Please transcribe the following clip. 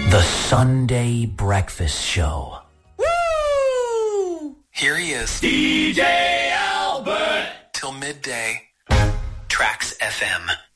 The Sunday Breakfast Show. Woo! Here he is. DJ Albert! Till midday. Tracks FM.